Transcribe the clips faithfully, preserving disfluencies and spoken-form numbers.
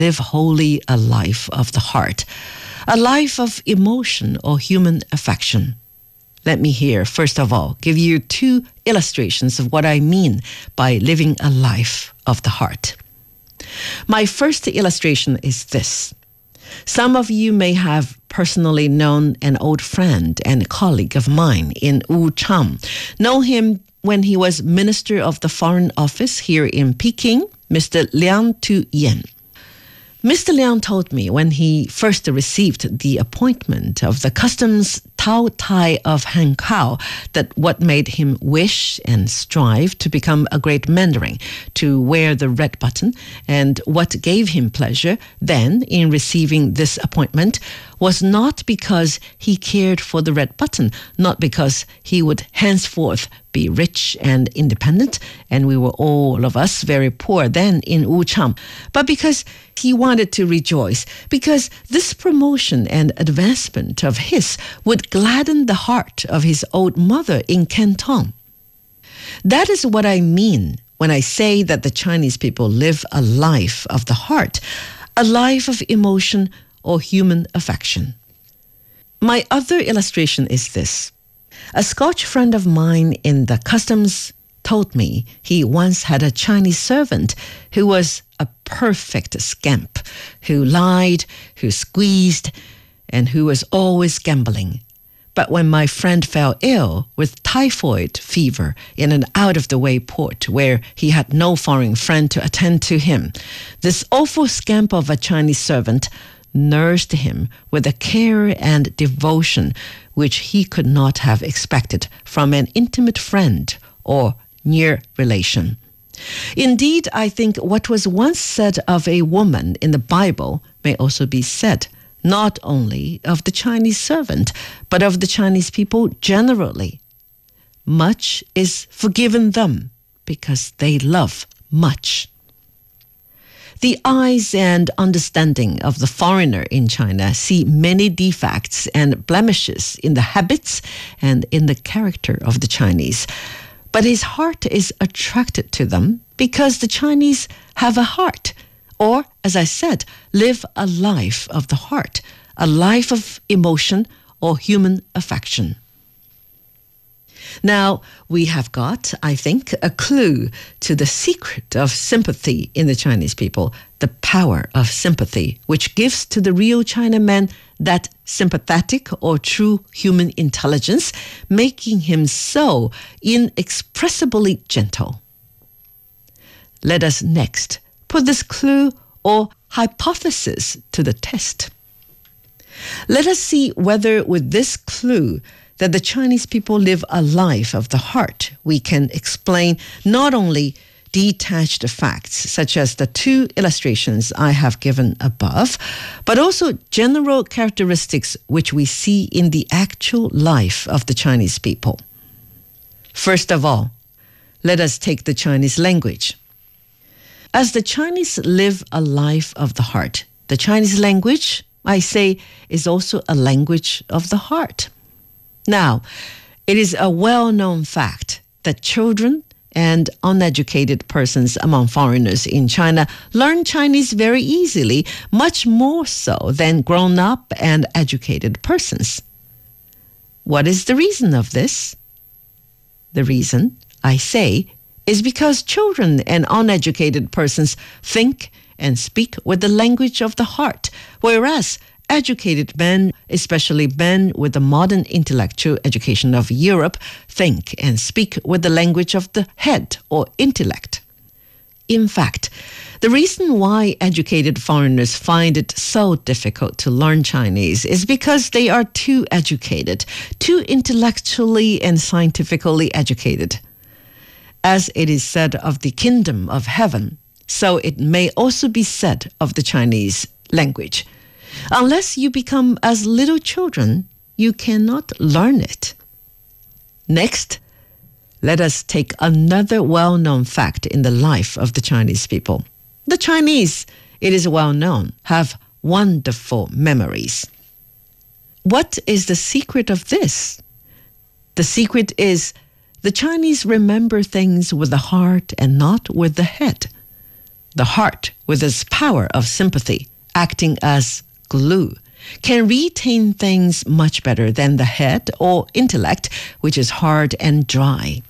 live wholly a life of the heart, a life of emotion or human affection. Let me here, first of all, give you two illustrations of what I mean by living a life of the heart. My first illustration is this. Some of you may have personally known an old friend and colleague of mine in Wuchang. Know him when he was Minister of the Foreign Office here in Peking, Mister Liang Tu-yen. Mister Liang told me when he first received the appointment of the customs Tao Tai of Hankow that what made him wish and strive to become a great Mandarin, to wear the red button, and what gave him pleasure then in receiving this appointment was not because he cared for the red button, not because he would henceforth be rich and independent, and we were all of us very poor then in Wuchang, but because he wanted to rejoice, because this promotion and advancement of his would gladden the heart of his old mother in Canton. That is what I mean when I say that the Chinese people live a life of the heart, a life of emotion or human affection. My other illustration is this. A Scotch friend of mine in the customs told me he once had a Chinese servant who was a perfect scamp, who lied, who squeezed, and who was always gambling. But when my friend fell ill with typhoid fever in an out-of-the-way port where he had no foreign friend to attend to him, this awful scamp of a Chinese servant nursed him with a care and devotion which he could not have expected from an intimate friend or near relation. Indeed, I think what was once said of a woman in the Bible may also be said not only of the Chinese servant, but of the Chinese people generally. Much is forgiven them because they love much. The eyes and understanding of the foreigner in China see many defects and blemishes in the habits and in the character of the Chinese. But his heart is attracted to them because the Chinese have a heart, or, as I said, live a life of the heart, a life of emotion or human affection. Now, we have got, I think, a clue to the secret of sympathy in the Chinese people, the power of sympathy, which gives to the real Chinaman that sympathetic or true human intelligence, making him so inexpressibly gentle. Let us next put this clue or hypothesis to the test. Let us see whether with this clue that the Chinese people live a life of the heart, we can explain not only detached facts, such as the two illustrations I have given above, but also general characteristics which we see in the actual life of the Chinese people. First of all, let us take the Chinese language. As the Chinese live a life of the heart, the Chinese language, I say, is also a language of the heart. Now, it is a well-known fact that children and uneducated persons among foreigners in China learn Chinese very easily, much more so than grown-up and educated persons. What is the reason of this? The reason, I say, is because children and uneducated persons think and speak with the language of the heart, whereas educated men, especially men with the modern intellectual education of Europe, think and speak with the language of the head or intellect. In fact, the reason why educated foreigners find it so difficult to learn Chinese is because they are too educated, too intellectually and scientifically educated. As it is said of the kingdom of heaven, so it may also be said of the Chinese language. Unless you become as little children, you cannot learn it. Next, let us take another well-known fact in the life of the Chinese people. The Chinese, it is well known, have wonderful memories. What is the secret of this? The secret is the Chinese remember things with the heart and not with the head. The heart with its power of sympathy acting as glue, can retain things much better than the head or intellect, which is hard and dry.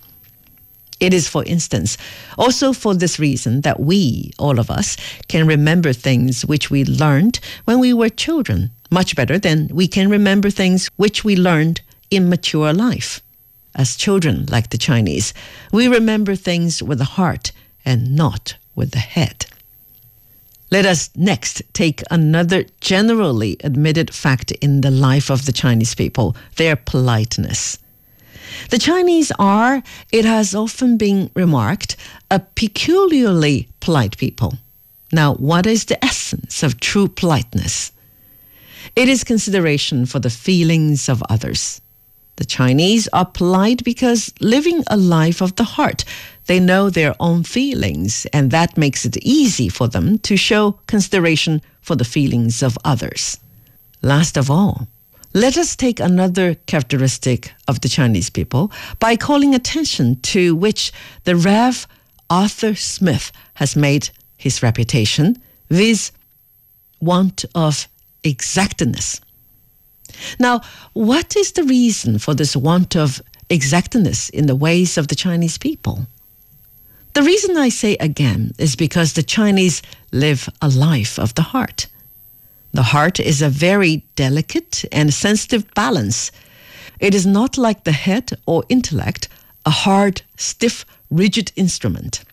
It is, for instance, also for this reason that we, all of us, can remember things which we learned when we were children much better than we can remember things which we learned in mature life. As children, like the Chinese, we remember things with the heart and not with the head. Let us next take another generally admitted fact in the life of the Chinese people, their politeness. The Chinese are, it has often been remarked, a peculiarly polite people. Now, what is the essence of true politeness? It is consideration for the feelings of others. The Chinese are polite because living a life of the heart, they know their own feelings, and that makes it easy for them to show consideration for the feelings of others. Last of all, let us take another characteristic of the Chinese people by calling attention to which the Rev Arthur Smith has made his reputation, viz. Want of exactness. Now, what is the reason for this want of exactness in the ways of the Chinese people? The reason I say again is because the Chinese live a life of the heart. The heart is a very delicate and sensitive balance. It is not like the head or intellect, a hard, stiff, rigid instrument.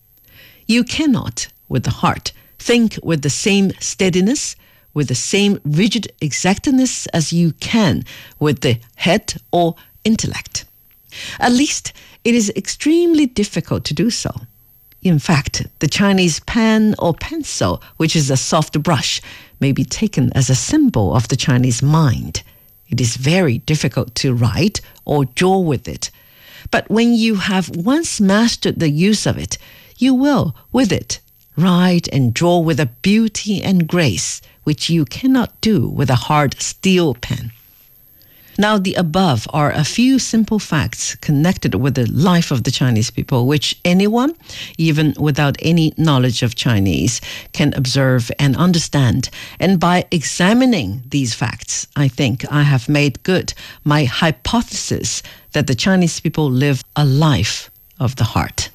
You cannot, with the heart, think with the same steadiness, with the same rigid exactness as you can with the head or intellect. At least, it is extremely difficult to do so. In fact, the Chinese pen or pencil, which is a soft brush, may be taken as a symbol of the Chinese mind. It is very difficult to write or draw with it. But when you have once mastered the use of it, you will, with it, write and draw with a beauty and grace which you cannot do with a hard steel pen. Now, the above are a few simple facts connected with the life of the Chinese people, which anyone, even without any knowledge of Chinese, can observe and understand. And by examining these facts, I think I have made good my hypothesis that the Chinese people live a life of the heart.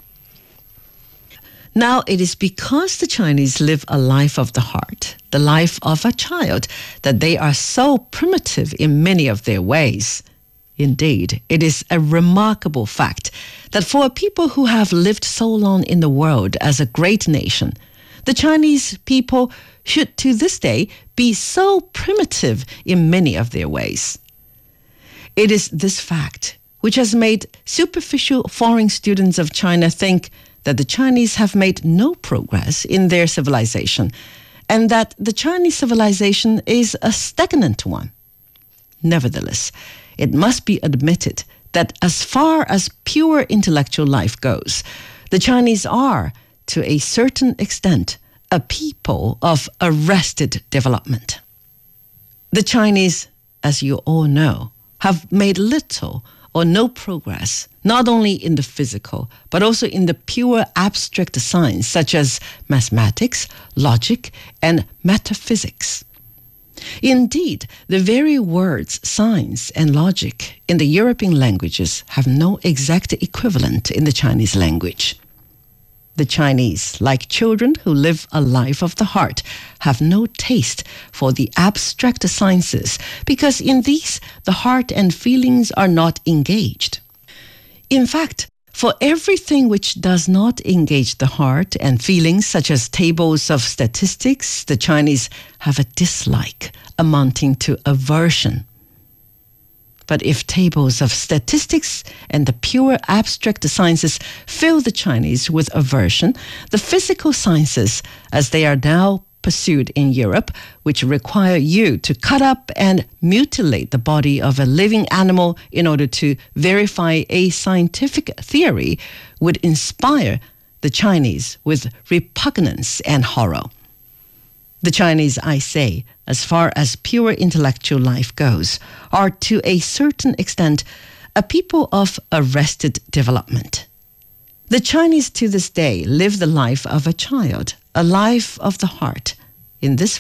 Now, it is because the Chinese live a life of the heart, the life of a child, that they are so primitive in many of their ways. Indeed, it is a remarkable fact that for a people who have lived so long in the world as a great nation, the Chinese people should to this day be so primitive in many of their ways. It is this fact which has made superficial foreign students of China think that the Chinese have made no progress in their civilization, and that the Chinese civilization is a stagnant one. Nevertheless, it must be admitted that as far as pure intellectual life goes, the Chinese are, to a certain extent, a people of arrested development. The Chinese, as you all know, have made little or no progress, not only in the physical, but also in the pure abstract science, such as mathematics, logic, and metaphysics. Indeed, the very words science and logic in the European languages have no exact equivalent in the Chinese language. The Chinese, like children who live a life of the heart, have no taste for the abstract sciences because in these the heart and feelings are not engaged. In fact, for everything which does not engage the heart and feelings, such as tables of statistics, the Chinese have a dislike amounting to aversion. But if tables of statistics and the pure abstract sciences fill the Chinese with aversion, the physical sciences, as they are now pursued in Europe, which require you to cut up and mutilate the body of a living animal in order to verify a scientific theory, would inspire the Chinese with repugnance and horror. The Chinese, I say, as far as pure intellectual life goes, are to a certain extent a people of arrested development. The Chinese to this day live the life of a child, a life of the heart. In this